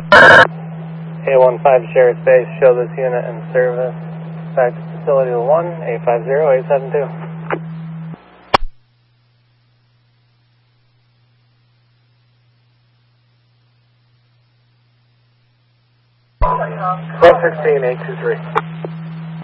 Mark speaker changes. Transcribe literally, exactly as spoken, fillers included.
Speaker 1: A one five shared space, show this unit in service. Back to facility one, eight five zero, eight seven two.
Speaker 2: one sixteen, eight two three.